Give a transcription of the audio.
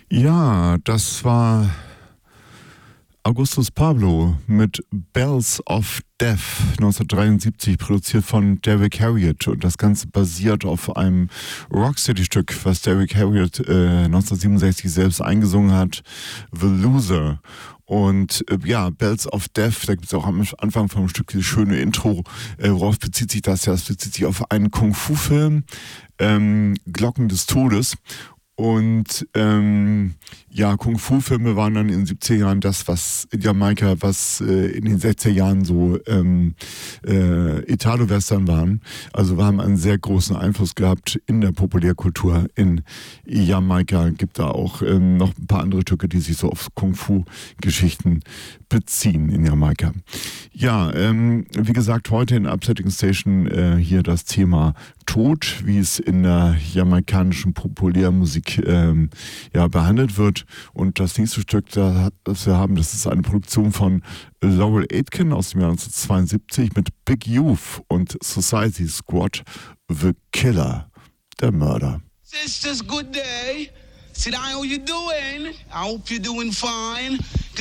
Ja, das war Augustus Pablo mit Bells of Death 1973, produziert von Derek Harriott. Und das Ganze basiert auf einem Rocksteady-Stück, was Derek Harriott 1967 selbst eingesungen hat, The Loser. Und ja, Bells of Death, da gibt es auch am Anfang vom Stück dieses schöne Intro. Worauf bezieht sich das? Ja, es bezieht sich auf einen Kung-Fu-Film, Glocken des Todes. Und ja, Kung-Fu-Filme waren dann in den 70er Jahren das, was in Jamaika, was in den 60er Jahren so Italo-Western waren. Also wir haben einen sehr großen Einfluss gehabt in der Populärkultur in Jamaika. Gibt da auch noch ein paar andere Stücke, die sich so auf Kung-Fu-Geschichten beziehen in Jamaika. Ja, wie gesagt, heute in Upsetting Station hier das Thema Tod, wie es in der jamaikanischen Populärmusik ja, behandelt wird. Und das nächste Stück, das wir haben, das ist eine Produktion von Laurel Aitken aus dem Jahr 1972 mit Big Youth und Society Squad, The Killer, der Mörder. Sisters, good day. Sit down, how you doing? I hope you're doing fine.